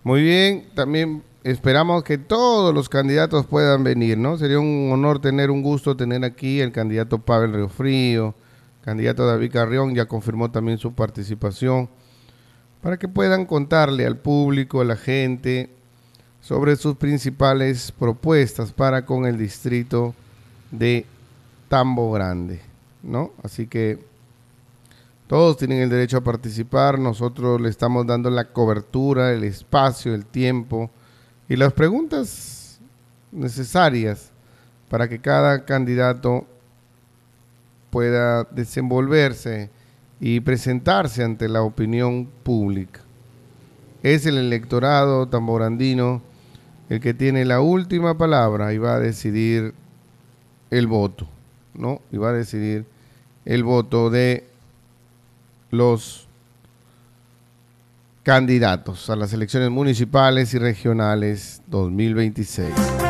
Muy bien, también esperamos que todos los candidatos puedan venir, ¿no? Sería un honor tener un gusto tener aquí el candidato Pavel Riofrío, candidato David Carrión, ya confirmó también su participación, para que puedan contarle al público, a la gente, sobre sus principales propuestas para con el distrito de Tambo Grande, ¿no? Así que todos tienen el derecho a participar, nosotros le estamos dando la cobertura, el espacio, el tiempo y las preguntas necesarias para que cada candidato pueda desenvolverse y presentarse ante la opinión pública. Es el electorado tamborandino el que tiene la última palabra y va a decidir el voto, ¿no? Y va a decidir el voto de los candidatos a las elecciones municipales y regionales 2026.